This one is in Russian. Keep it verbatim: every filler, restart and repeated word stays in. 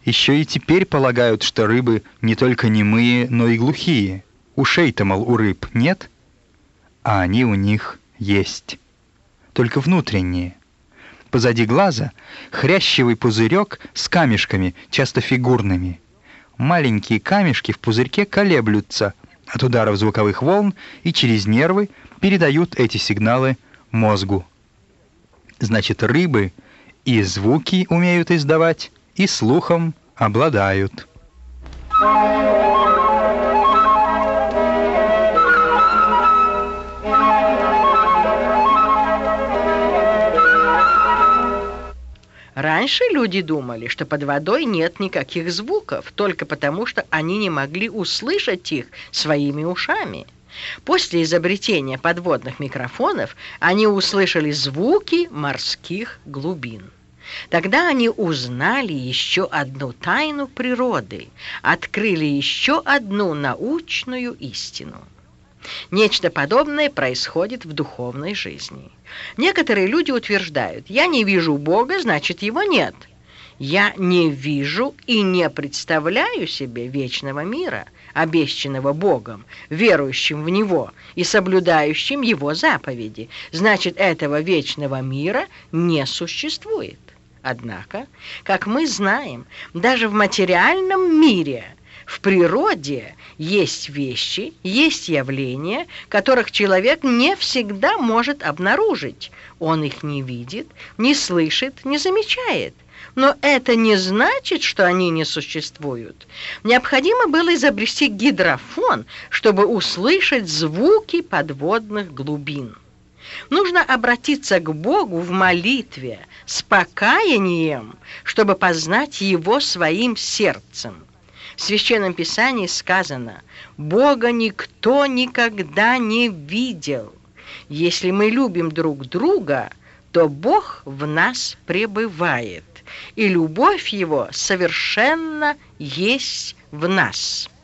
Еще и теперь полагают, что рыбы не только немые, но и глухие. Ушей-то, мол, у рыб нет, а они у них есть. Только внутренние. Позади глаза хрящевый пузырек с камешками, часто фигурными. Маленькие камешки в пузырьке колеблются от ударов звуковых волн и через нервы передают эти сигналы мозгу. Значит, рыбы и звуки умеют издавать, и слухом обладают. Раньше люди думали, что под водой нет никаких звуков, только потому, что они не могли услышать их своими ушами. После изобретения подводных микрофонов они услышали звуки морских глубин. Тогда они узнали еще одну тайну природы, открыли еще одну научную истину. Нечто подобное происходит в духовной жизни. Некоторые люди утверждают: «Я не вижу Бога, значит, Его нет». Я не вижу и не представляю себе вечного мира, обещанного Богом, верующим в Него и соблюдающим Его заповеди. Значит, этого вечного мира не существует. Однако, как мы знаем, даже в материальном мире, в природе есть вещи, есть явления, которых человек не всегда может обнаружить. Он их не видит, не слышит, не замечает. Но это не значит, что они не существуют. Необходимо было изобрести гидрофон, чтобы услышать звуки подводных глубин. Нужно обратиться к Богу в молитве, с покаянием, чтобы познать Его своим сердцем. В Священном Писании сказано: «Бога никто никогда не видел. Если мы любим друг друга, то Бог в нас пребывает, и любовь Его совершенно есть в нас».